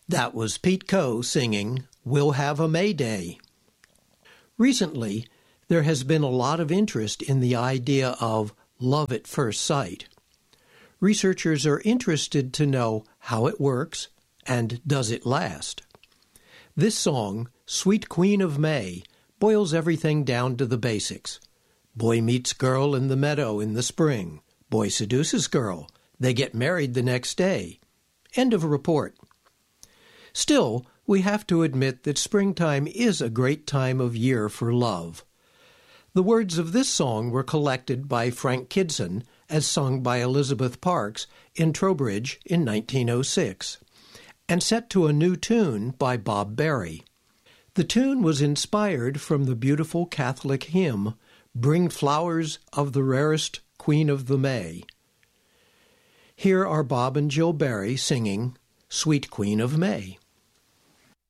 That was Pete Coe singing We'll Have a May Day. Recently, there has been a lot of interest in the idea of love at first sight. Researchers are interested to know how it works and does it last. This song, Sweet Queen of May, boils everything down to the basics. Boy meets girl in the meadow in the spring. Boy seduces girl. They get married the next day. End of report. Still, we have to admit that springtime is a great time of year for love. The words of this song were collected by Frank Kidson as sung by Elizabeth Parks in Trowbridge in 1906, and set to a new tune by Bob Berry. The tune was inspired from the beautiful Catholic hymn, Bring Flowers of the Rarest Queen of the May. Here are Bob and Jill Berry singing Sweet Queen of May.